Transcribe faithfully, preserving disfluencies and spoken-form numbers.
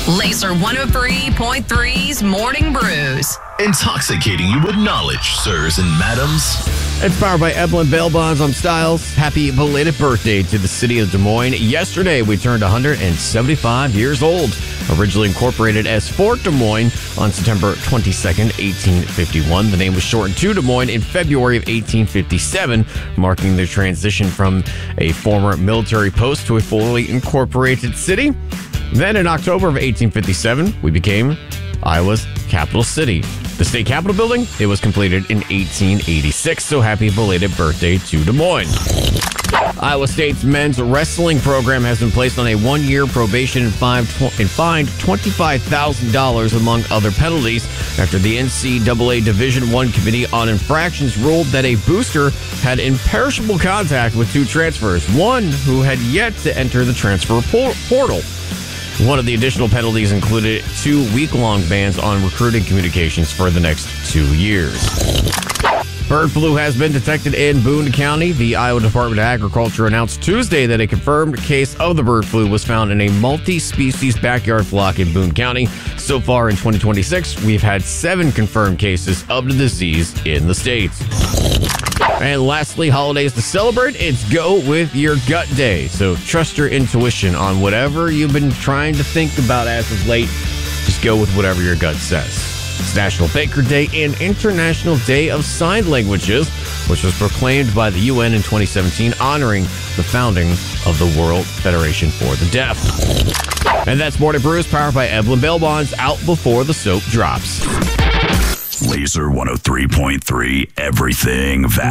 Laser one oh three point three's Morning Brews. Intoxicating you with knowledge, sirs and madams. It's powered by Evelyn Bail Bonds. I'm Styles. Happy belated birthday to the city of Des Moines. Yesterday, we turned one hundred seventy-five years old. Originally incorporated as Fort Des Moines on September twenty-second, eighteen fifty-one. The name was shortened to Des Moines in February of eighteen fifty-seven, marking the transition from a former military post to a fully incorporated city. Then in October of eighteen fifty-seven, we became Iowa's capital city. The state capitol building, it was completed in eighteen eighty-six, so happy belated birthday to Des Moines. Iowa State's men's wrestling program has been placed on a one-year probation and fined twenty-five thousand dollars, among other penalties, after the N C double A Division I Committee on Infractions ruled that a booster had imperishable contact with two transfers, one who had yet to enter the transfer portal. One of the additional penalties included two week-long bans on recruiting communications for the next two years. Bird flu has been detected in Boone County. The Iowa Department of Agriculture announced Tuesday that a confirmed case of the bird flu was found in a multi-species backyard flock in Boone County. So far in twenty twenty-six, we've had seven confirmed cases of the disease in the state. And lastly, holidays to celebrate, it's Go With Your Gut Day. So trust your intuition on whatever you've been trying to think about as of late. Just go with whatever your gut says. It's National Baker Day and International Day of Sign Languages, which was proclaimed by the U N in twenty seventeen, honoring the founding of the World Federation for the Deaf. And that's Morning Brews, powered by Evelyn Bail Bonds, out before the soap drops. Laser one oh three point three, everything